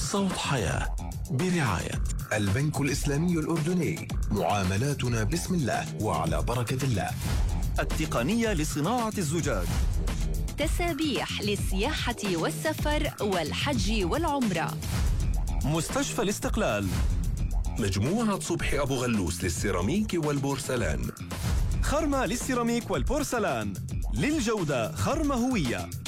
صوت حياة برعاية البنك الإسلامي الأردني. معاملاتنا بسم الله وعلى بركة الله. التقنية لصناعة الزجاج. تسابيح للسياحة والسفر والحج والعمرة. مستشفى الاستقلال. مجموعة صبحي أبو غلوس للسيراميك والبورسلان. خرمة للسيراميك والبورسلان، للجودة خرمة هوية.